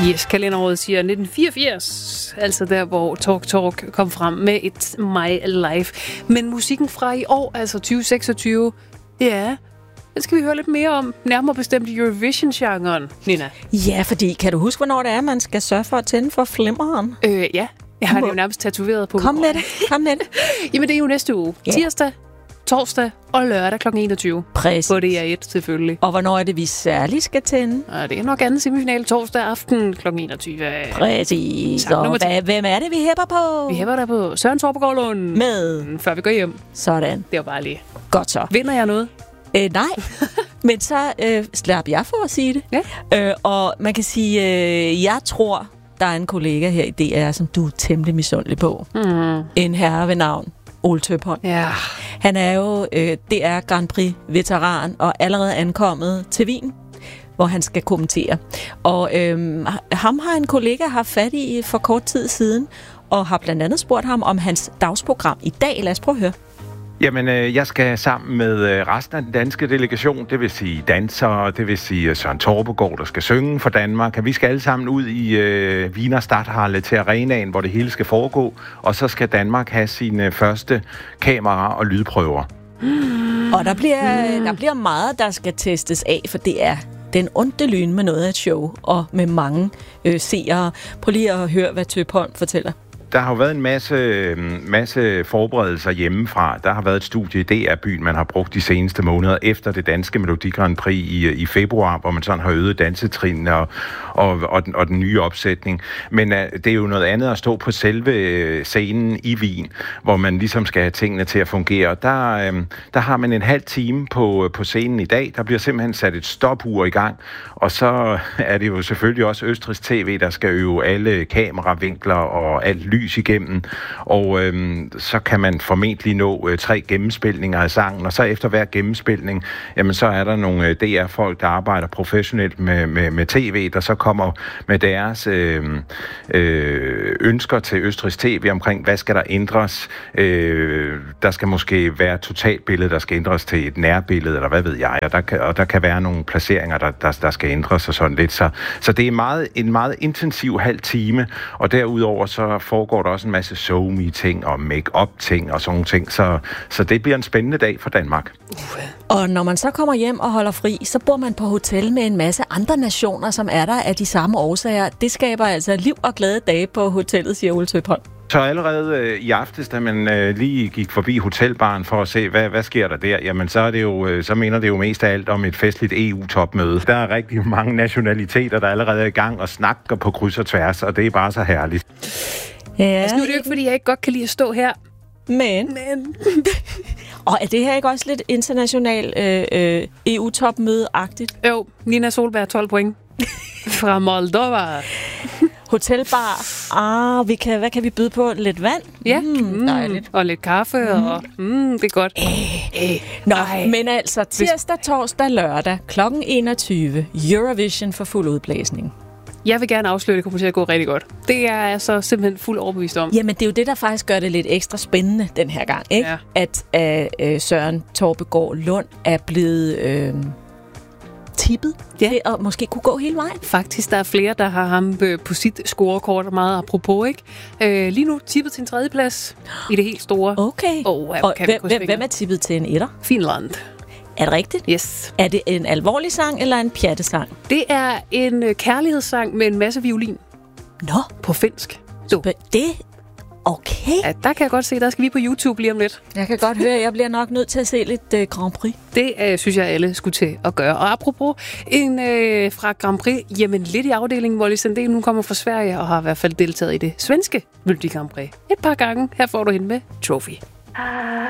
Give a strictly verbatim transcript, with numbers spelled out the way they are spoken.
Yes, kalenderåret siger nitten fireogfirs, altså der, hvor Talk Talk kom frem med et My Life. Men musikken fra i år, altså tyve seksogtyve, ja, den skal vi høre lidt mere om, nærmere bestemt Eurovision-genren, Nina. Ja, fordi kan du huske, hvornår det er, man skal sørge for at tænde for flimmeren? Øh, ja, jeg har det jo nærmest tatoveret på. Kom med det, kom med det. Jamen, det er jo næste uge. Ja. Tirsdag, torsdag og lørdag klokken enogtyve. Præcis. På D R et selvfølgelig. Og hvornår er det, vi særligt skal tænde? Og det er nok anden semifinal torsdag aften klokken enogtyve. Præcis. Og hvad, hvem er det, vi hæpper på? Vi hæpper der på Søren Torpegaard Lund. Med. Før vi går hjem. Sådan. Det var bare lige. Godt så. Vinder jeg noget? Øh, nej, men så øh, slap jeg for at sige det. Ja. Øh, og man kan sige, øh, jeg tror, der er en kollega her i D R, som du er temmelig misundelig på. Mm. En herre ved navn Ole Tøpholm. Ja. Han er jo øh, D R Grand Prix-veteran og allerede ankommet til Wien, hvor han skal kommentere. Og øh, ham har en kollega haft fat i for kort tid siden, og har blandt andet spurgt ham om hans dagsprogram i dag. Lad os prøve at høre. Jamen, øh, jeg skal sammen med øh, resten af den danske delegation, det vil sige dansere, det vil sige Søren Torpegaard, der skal synge for Danmark. Vi skal alle sammen ud i øh, Wiener Stadthalle til arenaen, hvor det hele skal foregå, og så skal Danmark have sine første kamera- og lydprøver. Mm. Og der bliver, mm. der bliver meget, der skal testes af, for det er den onde lyn med noget af et show, og med mange øh, seere. Prøv lige at høre, hvad Tøpholm fortæller. Der har jo været en masse, masse forberedelser hjemmefra. Der har været et studie i D R-byen, man har brugt de seneste måneder efter det danske Melodi Grand Prix i, i februar, hvor man sådan har øget dansetrinene og, og, og, den, og den nye opsætning. Men uh, det er jo noget andet at stå på selve scenen i Wien, hvor man ligesom skal have tingene til at fungere. Der, um, der har man en halv time på, på scenen i dag. Der bliver simpelthen sat et stopur i gang, og så er det jo selvfølgelig også Østrigs T V, der skal øve alle kameravinkler og alt lyd igennem, og øhm, så kan man formentlig nå øh, tre gennemspilninger af sangen, og så efter hver gennemspilning, jamen så er der nogle øh, D R-folk, der arbejder professionelt med, med, med tv, der så kommer med deres øh, øh, ønsker til Østrigs T V omkring, hvad skal der ændres? Øh, der skal måske være et totalbillede, der skal ændres til et nærbillede, eller hvad ved jeg, og der kan, og der kan være nogle placeringer, der, der, der skal ændres og sådan lidt. Så, så det er meget, en meget intensiv halv time, og derudover så foregår der også en masse SoMe-ting og make-up-ting og sådan nogle ting, så, så det bliver en spændende dag for Danmark. Og når man så kommer hjem og holder fri, så bor man på hotel med en masse andre nationer, som er der af de samme årsager. Det skaber altså liv og glade dage på hotellet, siger Ole Tøpholm. Så allerede øh, i aftes, da man øh, lige gik forbi hotelbaren for at se, hvad, hvad sker der der, jamen så, er det jo, øh, så mener det jo mest af alt om et festligt E U-topmøde. Der er rigtig mange nationaliteter, der allerede er i gang og snakker på kryds og tværs, og det er bare så herligt. Ja, altså, nu er det jo ikke, fordi jeg ikke godt kan lide at stå her. Men. Men. Og er det her ikke også lidt international øh, øh, E U-topmøde-agtigt? Jo, Nina Solberg, tolv point. Fra Moldova. Hotelbar. Ah, vi kan, hvad kan vi byde på? Lidt vand? Ja, mm, dejligt. Og lidt kaffe, mm. og mm, det er godt. Æh, æh. Nå, Ej. Men altså tirsdag, torsdag, lørdag klokken enogtyve. Eurovision for fuld udblæsning. Jeg vil gerne afsløre, at det kommer til at gå rigtig godt. Det er jeg så simpelthen fuld overbevist om. Jamen, det er jo det, der faktisk gør det lidt ekstra spændende den her gang, ikke? Ja. At øh, Søren Torpegaard Lund er blevet øh, tippet ja. til at måske kunne gå hele vejen. Faktisk, der er flere, der har ham på sit scorekort meget apropos, ikke? Øh, lige nu tippet til en tredjeplads i det helt store. Okay. Oh, og hvem, hvem, hvem er tippet til en etter? Finland. Er det rigtigt? Yes. Er det en alvorlig sang eller en pjattesang? Det er en kærlighedssang med en masse violin. Nå. På finsk. Så. Det? Okay. Ja, der kan jeg godt se, der skal vi på YouTube lige om lidt. Jeg kan godt høre, at jeg bliver nok nødt til at se lidt uh, Grand Prix. Det uh, synes jeg, alle skulle til at gøre. Og apropos en uh, fra Grand Prix, jamen lidt i afdelingen, hvor Lise Sandén nu kommer fra Sverige og har i hvert fald deltaget i det svenske Melodi Grand Prix. Et par gange. Her får du hende med Trophy.